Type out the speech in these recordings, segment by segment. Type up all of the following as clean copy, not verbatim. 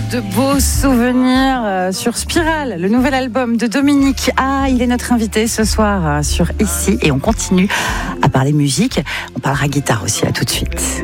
De beaux souvenirs sur Spirale, le nouvel album de Dominique A. Il est notre invité ce soir sur Ici et on continue à parler musique. On parlera guitare aussi, à tout de suite.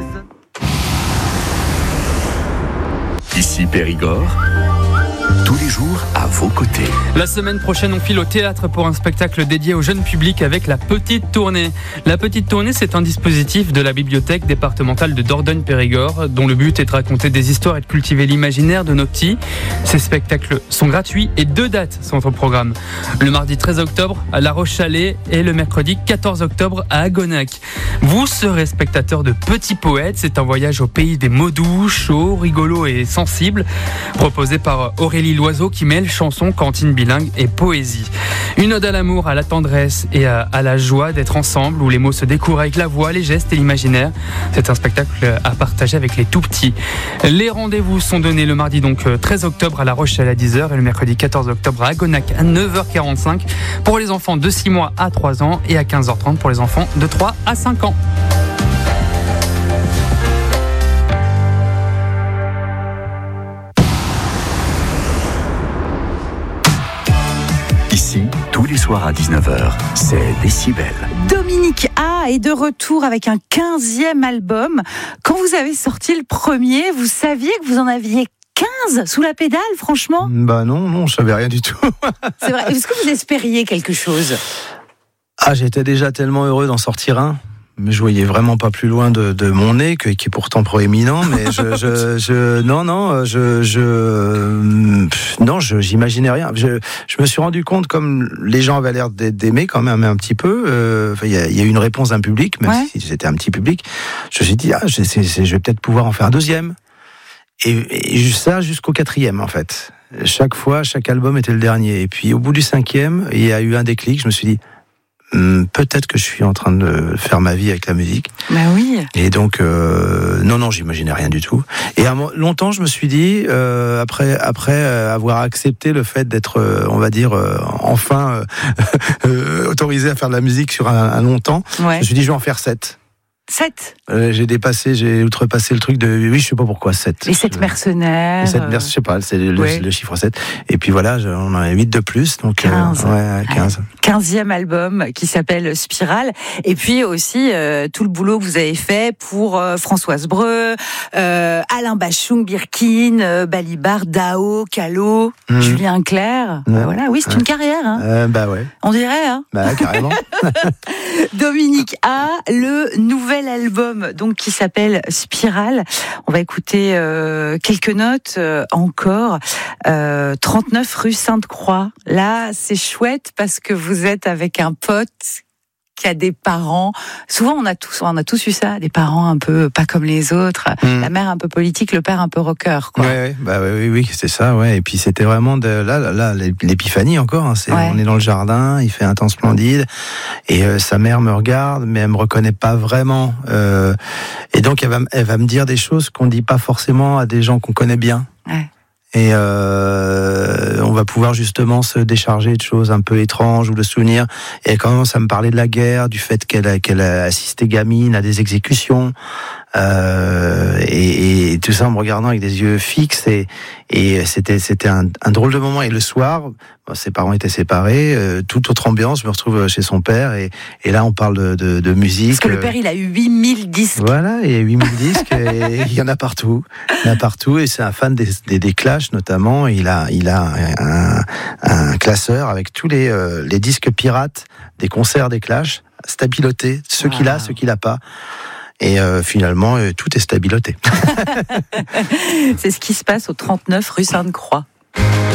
Ici Périgord, tous les jours à vos côtés. La semaine prochaine, on file au théâtre pour un spectacle dédié au jeune public avec la Petite Tournée. La Petite Tournée, c'est un dispositif de la bibliothèque départementale de Dordogne-Périgord dont le but est de raconter des histoires et de cultiver l'imaginaire de nos petits. Ces spectacles sont gratuits et 2 dates sont au programme. Le mardi 13 octobre à La Roche-Chalais et le mercredi 14 octobre à Agonac. Vous serez spectateur de Petits Poètes. C'est un voyage au pays des mots doux, chauds, rigolos et sensibles, proposé par Aurélie Loiseau qui mêle chansons, cantine bilingue et poésie. Une ode à l'amour, à la tendresse et à la joie d'être ensemble, où les mots se découvrent avec la voix, les gestes et l'imaginaire. C'est un spectacle à partager avec les tout-petits. Les rendez-vous sont donnés le mardi 13 octobre à La Roche-Chalais à 10h et le mercredi 14 octobre à Agonac à 9h45 pour les enfants de 6 mois à 3 ans et à 15h30 pour les enfants de 3 à 5 ans. Ici, tous les soirs à 19h, c'est Décibel. Dominique A est de retour avec un 15e album. Quand vous avez sorti le premier, vous saviez que vous en aviez 15 sous la pédale, franchement ? Bah non, je savais rien du tout. C'est vrai. Est-ce que vous espériez quelque chose ? Ah, j'étais déjà tellement heureux d'en sortir un. Mais je voyais vraiment pas plus loin de mon nez, qui est pourtant proéminent, mais j'imaginais rien. Je me suis rendu compte, comme les gens avaient l'air d'aimer quand même un petit peu, il y a eu une réponse d'un public, même si c'était un petit public, je me suis dit, je vais peut-être pouvoir en faire un 2e. Et ça jusqu'au 4e, en fait. Chaque fois, chaque album était le dernier. Et puis au bout du 5e, il y a eu un déclic, je me suis dit, peut-être que je suis en train de faire ma vie avec la musique. Bah oui. Et donc, non, j'imaginais rien du tout. Et longtemps, je me suis dit, après avoir accepté le fait d'être, on va dire, enfin autorisé à faire de la musique sur un long temps, je me suis dit, je vais en faire 7. 7. J'ai outrepassé le truc de, oui, je sais pas pourquoi, 7. Les 7 mercenaires. Je sais pas, c'est le chiffre 7. Et puis voilà, on en a 8 de plus, donc 15. 15. 15e album qui s'appelle Spirale. Et puis aussi, tout le boulot que vous avez fait pour Françoise Breu, Alain Bachung, Birkin, Balibar, Dao, Callot, Julien Clerc. Voilà, oui, c'est une carrière. Hein. Bah ouais. On dirait, hein. Bah carrément. Dominique A, le nouvel album donc qui s'appelle Spirale. On va écouter quelques notes encore. 39 rue Sainte-Croix. Là, c'est chouette parce que vous êtes avec un pote qui a des parents. Souvent, on a tous eu ça, des parents un peu pas comme les autres. La mère un peu politique, le père un peu rocker, quoi. Oui, c'est ça, ouais. Et puis c'était vraiment là l'épiphanie encore. Hein. On est dans le jardin, il fait un temps splendide, et sa mère me regarde, mais elle me reconnaît pas vraiment. Et donc elle va me dire des choses qu'on dit pas forcément à des gens qu'on connaît bien. Ouais. Et on va pouvoir justement se décharger de choses un peu étranges ou de souvenirs. Et elle commence à me parler de la guerre, du fait qu'elle a assisté gamine à des exécutions, et tout ça en me regardant avec des yeux fixes. Et c'était un drôle de moment. Et le soir, ses parents étaient séparés, toute autre ambiance. Je me retrouve chez son père, et là on parle de musique. Parce que le père, il a eu 8000 disques. Voilà, il y a 8000 disques, et il y en a partout. Et c'est un fan des Clash notamment. Il a un classeur avec tous les disques pirates des concerts des Clash, stabilotés, ceux qu'il a, ceux qu'il n'a pas. Et finalement, tout est stabiloté. C'est ce qui se passe au 39 rue Sainte-Croix.